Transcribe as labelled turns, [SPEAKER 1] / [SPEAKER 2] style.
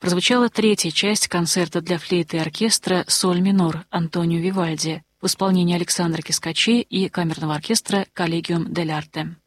[SPEAKER 1] прозвучала третья часть концерта для флейты и оркестра «Соль минор» Антонио Вивальди в исполнении Александра Кискачи и камерного оркестра «Коллегиум дель Арте».